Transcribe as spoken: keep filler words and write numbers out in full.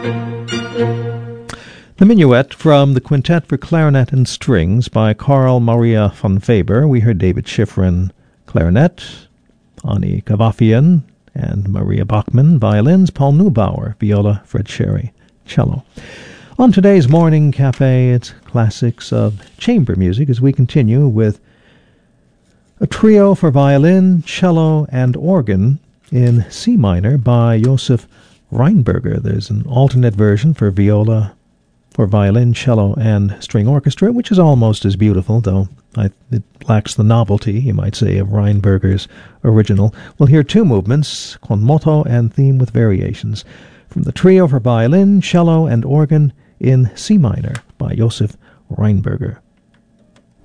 The Minuet from the Quintet for Clarinet and Strings by Carl Maria von Weber. We heard David Schifrin, clarinet, Ani Kavafian, and Maria Bachmann, violins, Paul Neubauer, viola, Fred Sherry, cello. On today's Morning Cafe, it's classics of chamber music as we continue with a trio for violin, cello, and organ in C minor by Josef Rheinberger. There's an alternate version for viola, for violin, cello, and string orchestra, which is almost as beautiful, though I, it lacks the novelty, you might say, of Rheinberger's original. We'll hear two movements, con moto and theme with variations, from the trio for violin, cello, and organ in C minor by Josef Rheinberger.